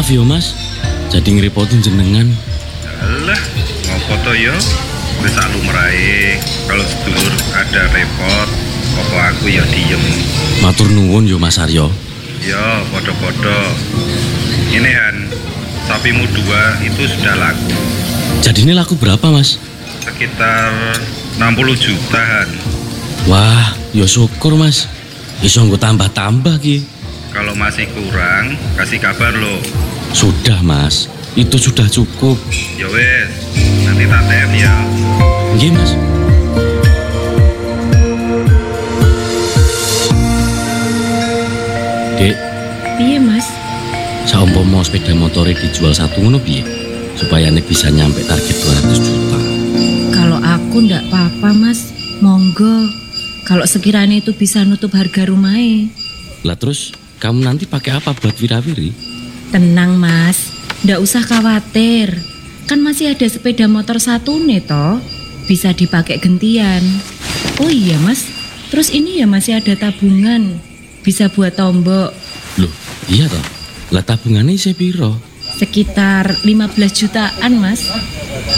yo Mas, jadi ngerepotin jenengan. Alah, ngopo to yo? Wis lumrahe, kalau sedulur ada repot, apa aku ya diem. Matur nuwun yo Mas Aryo. Yo, podo-podo. Ini Han, sapimu 2 itu sudah laku. Jadi ini laku berapa Mas? Sekitar 60 juta Han. Wah, yo syukur Mas. Iso nggo tambah-tambah ki. Kalau masih kurang, kasih kabar lo. Sudah Mas, itu sudah cukup. Ya wes, nanti tak TM ya. Nggih Mas. Dek, Piye Mas? saumpama sepeda motornya dijual 1 ngono piye? Supaya nek bisa nyampe target 200 juta. Kalau aku ndak apa-apa Mas, monggo. Kalau sekiranya itu bisa nutup harga rumahnya. Lah terus kamu nanti pakai apa buat wirawiri? Tenang Mas, ndak usah khawatir. Kan masih ada sepeda motor 1 nih toh, bisa dipakai gentian. Oh iya Mas, terus ini ya masih ada tabungan, bisa buat tombok. Loh, iya toh. Lah tabungannya saya piro? Sekitar 15 jutaan Mas.